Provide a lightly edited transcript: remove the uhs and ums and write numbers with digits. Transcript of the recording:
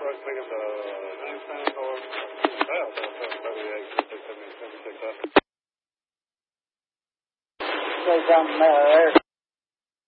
West Vegas, 910 North, South, 738, 676, 76 up. Say something there.